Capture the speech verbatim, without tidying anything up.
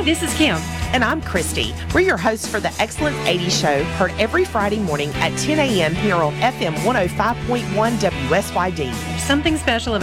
this is Kim. And I'm Christy. We're your hosts for the Excellent eighties Show, heard every Friday morning at ten a.m. here on F M one oh five point one W S Y D. Something special about